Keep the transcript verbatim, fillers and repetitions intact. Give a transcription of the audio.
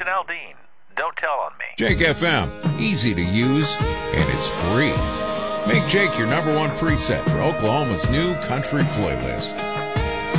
Aldean. Don't tell on me. Jake F M, easy to use, and it's free. Make Jake your number one preset for Oklahoma's new country playlist.